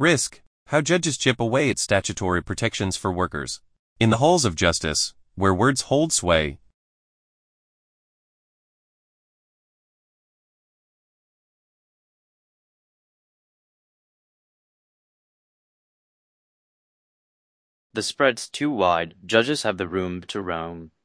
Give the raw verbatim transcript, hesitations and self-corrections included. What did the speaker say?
Risk: how judges chip away at statutory protections for workers. In the halls of justice, where words hold sway, The spread's too wide, judges have the room to roam.